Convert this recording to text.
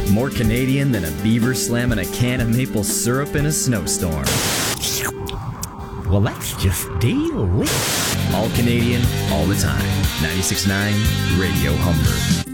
More Canadian than a beaver slamming a can of maple syrup in a snowstorm. Well, that's just delicious. All Canadian, all the time. 96.9 Radio Humber.